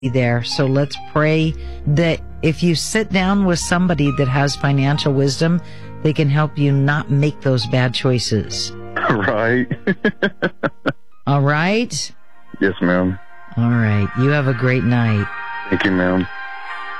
there. So let's pray that if you sit down with somebody that has financial wisdom, they can help you not make those bad choices. Right. All right? Yes, ma'am. All right. You have a great night. Thank you, ma'am.